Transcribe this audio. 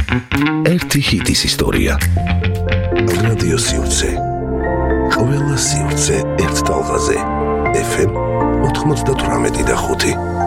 ერთი ჰიტის ისტორია. რადიო სივრცე. ყველა სივრცე ერთ ტალღაზე. FM 98.5